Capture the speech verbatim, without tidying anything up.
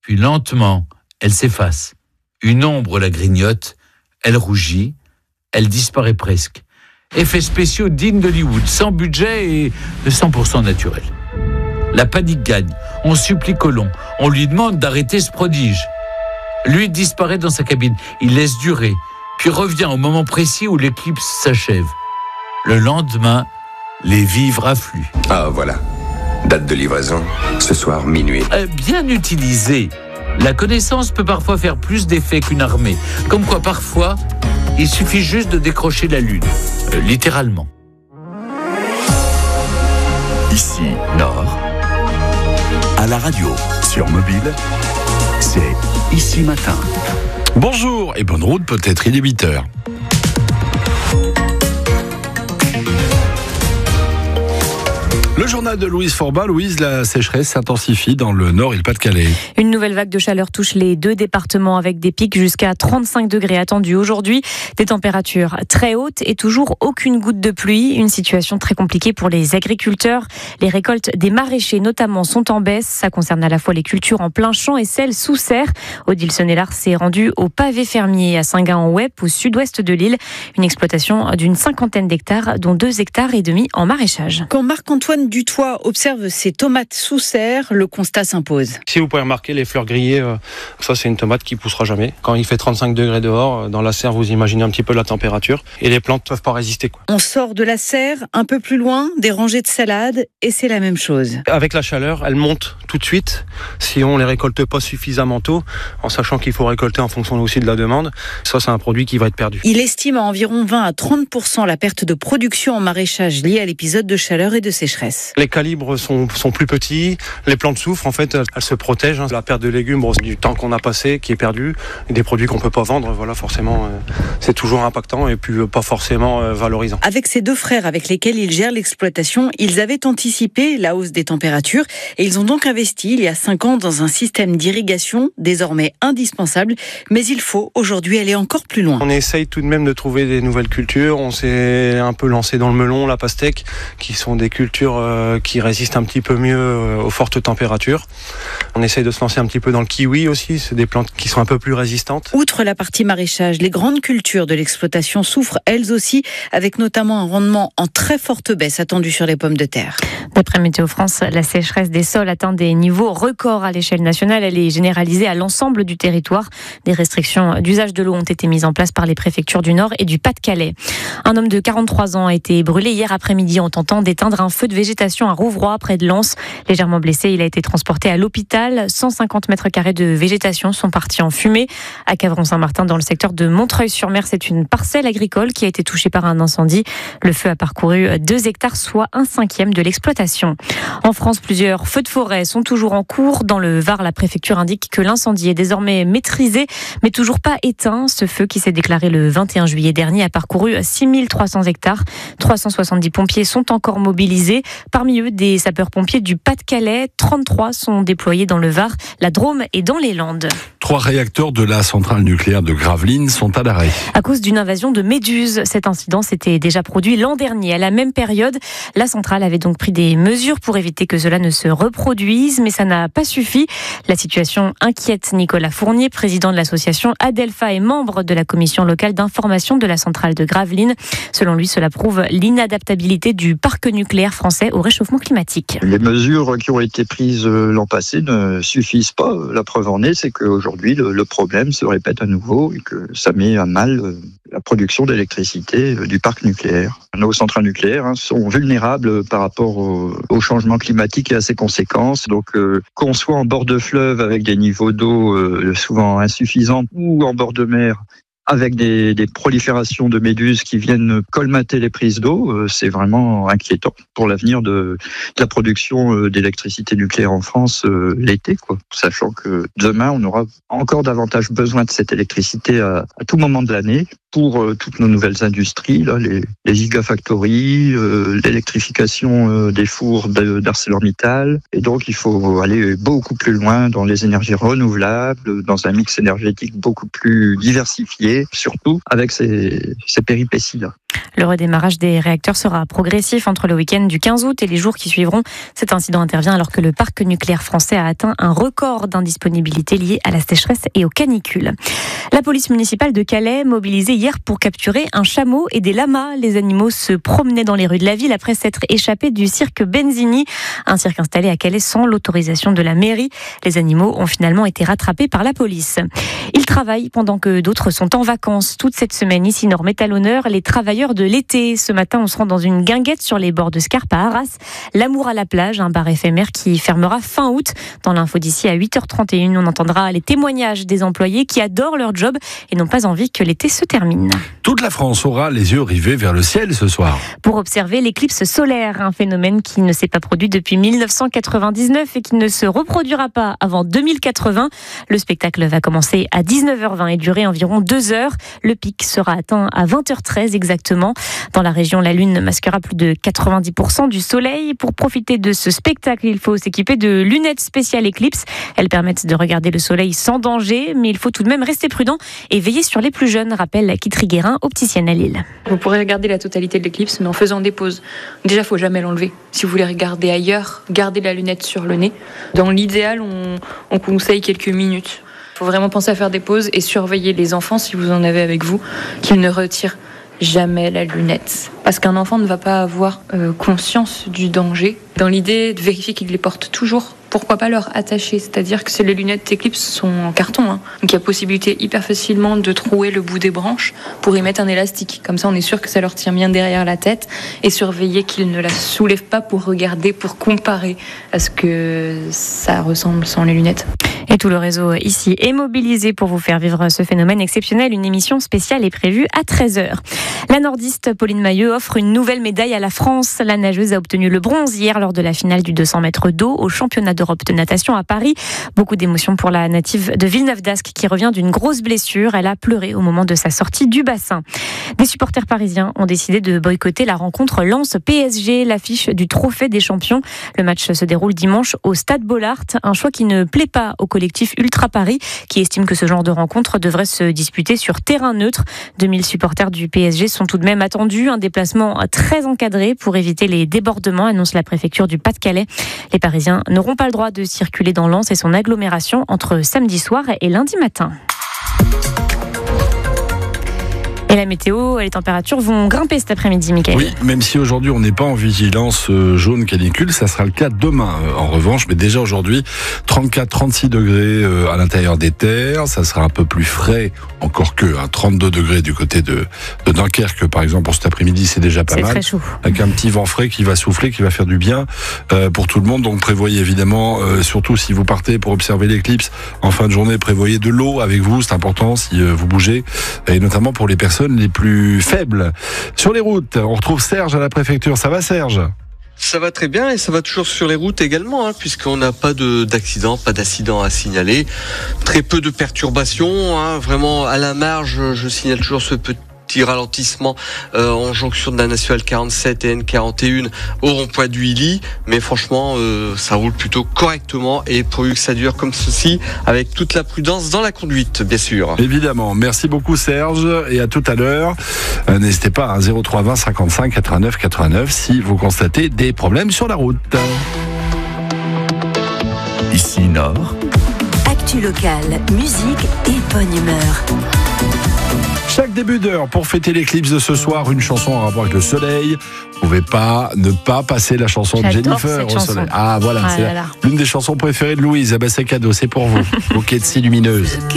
Puis lentement, elle s'efface. Une ombre la grignote, elle rougit, elle disparaît presque. Effets spéciaux dignes d'Hollywood, sans budget et de cent pour cent naturel. La panique gagne. On supplie Colomb. On lui demande d'arrêter ce prodige. Lui disparaît dans sa cabine. Il laisse durer, puis revient au moment précis où l'éclipse s'achève. Le lendemain, les vivres affluent. Ah, voilà. Date de livraison, ce soir, minuit. Euh, bien utilisée, la connaissance peut parfois faire plus d'effet qu'une armée. Comme quoi, parfois, il suffit juste de décrocher la lune. Euh, littéralement. Ici, Nord. À la radio, sur mobile, c'est Ici Matin. Bonjour et bonne route, peut-être il est huit heures. Le journal de Louise Forbat. Louise, la sécheresse s'intensifie dans le Nord et le Pas-de-Calais. Une nouvelle vague de chaleur touche les deux départements avec des pics jusqu'à trente-cinq degrés attendus aujourd'hui. Des températures très hautes et toujours aucune goutte de pluie. Une situation très compliquée pour les agriculteurs. Les récoltes des maraîchers notamment sont en baisse. Ça concerne à la fois les cultures en plein champ et celles sous serre. Odile Sonnellard s'est rendue au pavé fermier à Saint-Gin-en-Wep, au sud-ouest de l'île. Une exploitation d'une cinquantaine d'hectares, dont deux hectares et demi en maraîchage. Quand Marc-Antoine Dutoit observe ces tomates sous serre, le constat s'impose. Si vous pouvez remarquer les fleurs grillées, euh, ça c'est une tomate qui poussera jamais. Quand il fait trente-cinq degrés dehors, euh, dans la serre, vous imaginez un petit peu la température et les plantes ne peuvent pas résister, quoi. On sort de la serre, un peu plus loin, des rangées de salades et c'est la même chose. Avec la chaleur, elles montent tout de suite si on les récolte pas suffisamment tôt, en sachant qu'il faut récolter en fonction aussi de la demande. Ça c'est un produit qui va être perdu. Il estime à environ vingt à trente pour cent la perte de production en maraîchage liée à l'épisode de chaleur et de sécheresse. Les calibres sont, sont plus petits, les plantes souffrent, en fait, elles, elles se protègent. La perte de légumes, bon, c'est du temps qu'on a passé, qui est perdu, et des produits qu'on peut pas vendre, voilà, forcément, euh, c'est toujours impactant et puis euh, pas forcément euh, valorisant. Avec ses deux frères avec lesquels ils gèrent l'exploitation, ils avaient anticipé la hausse des températures et ils ont donc investi il y a cinq ans dans un système d'irrigation désormais indispensable, mais il faut aujourd'hui aller encore plus loin. On essaye tout de même de trouver des nouvelles cultures, on s'est un peu lancé dans le melon, la pastèque, qui sont des cultures euh, qui résistent un petit peu mieux euh, aux fortes températures. On essaye de se lancer un petit peu dans le kiwi aussi, c'est des plantes qui sont un peu plus résistantes. Outre la partie maraîchage, les grandes cultures de l'exploitation souffrent elles aussi, avec notamment un rendement en très forte baisse attendu sur les pommes de terre. D'après Météo France, la sécheresse des sols atteint des niveaux records à l'échelle nationale. Elle est généralisée à l'ensemble du territoire. Des restrictions d'usage de l'eau ont été mises en place par les préfectures du Nord et du Pas-de-Calais. Un homme de quarante-trois ans a été brûlé hier après-midi en tentant d'éteindre un feu de végétation à Rouvroy, près de Lens. Légèrement blessé, il a été transporté à l'hôpital. cent cinquante mètres carrés de végétation sont partis en fumée. À Cavron-Saint-Martin, dans le secteur de Montreuil-sur-Mer, c'est une parcelle agricole qui a été touchée par un incendie. Le feu a parcouru deux hectares, soit un cinquième de l'exploitation. En France, plusieurs feux de forêt sont toujours en cours. Dans le Var, la préfecture indique que l'incendie est désormais maîtrisé, mais toujours pas éteint. Ce feu, qui s'est déclaré le vingt et un juillet dernier, a parcouru six mille trois cents hectares. trois cent soixante-dix pompiers sont encore mobilisés. Parmi eux, des sapeurs-pompiers du Pas-de-Calais. trente-trois sont déployés dans le Var, la Drôme et dans les Landes. Trois réacteurs de la centrale nucléaire de Gravelines sont à l'arrêt. À cause d'une invasion de méduses. Cet incident s'était déjà produit l'an dernier. À la même période, la centrale avait donc pris des mesures pour éviter que cela ne se reproduise, mais ça n'a pas suffi. La situation inquiète Nicolas Fournier, président de l'association Adelpha et membre de la commission locale d'information de la centrale de Gravelines. Selon lui, cela prouve l'inadaptabilité du parc nucléaire français au réchauffement climatique. Les mesures qui ont été prises l'an passé ne suffisent pas. La preuve en est, c'est qu'aujourd'hui, le, le problème se répète à nouveau et que ça met à mal la production d'électricité du parc nucléaire. Nos centrales nucléaires hein, sont vulnérables par rapport au, au changement climatique et à ses conséquences. Donc, euh, qu'on soit en bord de fleuve avec des niveaux d'eau euh, souvent insuffisants ou en bord de mer, avec des, des proliférations de méduses qui viennent colmater les prises d'eau, euh, c'est vraiment inquiétant pour l'avenir de, de la production euh, d'électricité nucléaire en France euh, l'été, quoi. Sachant que demain, on aura encore davantage besoin de cette électricité à, à tout moment de l'année pour euh, toutes nos nouvelles industries, là, les, les gigafactories, euh, l'électrification euh, des fours de, d'ArcelorMittal. Et donc, il faut aller beaucoup plus loin dans les énergies renouvelables, dans un mix énergétique beaucoup plus diversifié, surtout avec ces, ces péripéties-là. Le redémarrage des réacteurs sera progressif entre le week-end du quinze août et les jours qui suivront. Cet incident intervient alors que le parc nucléaire français a atteint un record d'indisponibilité lié à la sécheresse et aux canicules. La police municipale de Calais, mobilisée hier pour capturer un chameau et des lamas. Les animaux se promenaient dans les rues de la ville après s'être échappés du cirque Benzini, un cirque installé à Calais sans l'autorisation de la mairie. Les animaux ont finalement été rattrapés par la police. Ils travaillent pendant que d'autres sont en vacances. Toute cette semaine, ici Nord met à l'honneur les travailleurs de l'été. Ce matin, on se rend dans une guinguette sur les bords de Scarpe à Arras. L'amour à la plage, un bar éphémère qui fermera fin août. Dans l'info d'ici à huit heures trente et une, on entendra les témoignages des employés qui adorent leur job et n'ont pas envie que l'été se termine. Toute la France aura les yeux rivés vers le ciel ce soir. Pour observer l'éclipse solaire, un phénomène qui ne s'est pas produit depuis mille neuf cent quatre-vingt-dix-neuf et qui ne se reproduira pas avant deux mille quatre-vingts. Le spectacle va commencer à dix-neuf heures vingt et durer environ deux heures. Le pic sera atteint à vingt heures treize exactement. Dans la région, la Lune masquera plus de quatre-vingt-dix pour cent du soleil. Pour profiter de ce spectacle, il faut s'équiper de lunettes spéciales éclipse. Elles permettent de regarder le soleil sans danger, mais il faut tout de même rester prudent et veiller sur les plus jeunes, rappelle Kitri Guérin, opticienne à Lille. Vous pourrez regarder la totalité de l'éclipse, mais en faisant des pauses. Déjà, il ne faut jamais l'enlever. Si vous voulez regarder ailleurs, gardez la lunette sur le nez. Dans l'idéal, on, on conseille quelques minutes. Il faut vraiment penser à faire des pauses et surveiller les enfants, si vous en avez avec vous, qu'ils ne retirent jamais la lunette. Parce qu'un enfant ne va pas avoir euh, conscience du danger. Dans l'idée de vérifier qu'il les porte toujours, pourquoi pas leur attacher. C'est-à-dire que les lunettes Eclipse sont en carton. Hein. Donc il y a possibilité hyper facilement de trouer le bout des branches pour y mettre un élastique. Comme ça, on est sûr que ça leur tient bien derrière la tête et surveiller qu'ils ne la soulèvent pas pour regarder, pour comparer à ce que ça ressemble sans les lunettes. Et tout le réseau ici est mobilisé pour vous faire vivre ce phénomène exceptionnel. Une émission spéciale est prévue à treize heures. La nordiste Pauline Mailleux offre une nouvelle médaille à la France. La nageuse a obtenu le bronze hier lors de la finale du deux cents mètres d'eau au championnat d'Europe de natation à Paris. Beaucoup d'émotions pour la native de Villeneuve-d'Ascq qui revient d'une grosse blessure. Elle a pleuré au moment de sa sortie du bassin. Des supporters parisiens ont décidé de boycotter la rencontre Lens-P S G, l'affiche du trophée des champions. Le match se déroule dimanche au Stade Bollaert, un choix qui ne plaît pas au collectif Ultra Paris qui estime que ce genre de rencontre devrait se disputer sur terrain neutre. deux mille supporters du P S G sont tout de même attendus. Un déplacement très encadré pour éviter les débordements, annonce la préfecture du Pas-de-Calais. Les Parisiens n'auront pas le droit de circuler dans Lens et son agglomération entre samedi soir et lundi matin. Et la météo, les températures vont grimper cet après-midi, Mickaël. Oui, même si aujourd'hui on n'est pas en vigilance jaune canicule, ça sera le cas demain en revanche. Mais déjà aujourd'hui, trente-quatre à trente-six degrés à l'intérieur des terres. Ça sera un peu plus frais, encore que hein, trente-deux degrés du côté de, de Dunkerque, par exemple, pour cet après-midi, c'est déjà pas c'est mal. C'est très chaud. Avec un petit vent frais qui va souffler, qui va faire du bien euh, pour tout le monde. Donc prévoyez évidemment, euh, surtout si vous partez pour observer l'éclipse en fin de journée, prévoyez de l'eau avec vous, c'est important si euh, vous bougez, et notamment pour les personnes les plus faibles. Sur les routes, on retrouve Serge à la préfecture. Ça va, Serge ? Ça va très bien et ça va toujours sur les routes également, hein, puisqu'on n'a pas de, d'accident, pas d'incident à signaler. Très peu de perturbations, hein, vraiment à la marge, je signale toujours ce petit ralentissement euh, en jonction de la nationale quarante-sept et N quarante et un au rond-point du Illy, mais franchement euh, ça roule plutôt correctement et pourvu que ça dure comme ceci, avec toute la prudence dans la conduite, bien sûr. Évidemment, merci beaucoup Serge et à tout à l'heure. Euh, n'hésitez pas à zéro trois vingt cinquante-cinq quatre-vingt-neuf quatre-vingt-neuf si vous constatez des problèmes sur la route. Ici Nord. Actu locale, musique et bonne humeur. Chaque début d'heure pour fêter l'éclipse de ce soir, une chanson en rapport avec le soleil. Vous pouvez pas ne pas passer la chanson de J'adore Jennifer cette au chanson. soleil. Ah voilà, Ah c'est là là. l'une des chansons préférées de Louise. Ah ben c'est cadeau, c'est pour vous. Bouquet de si lumineuse.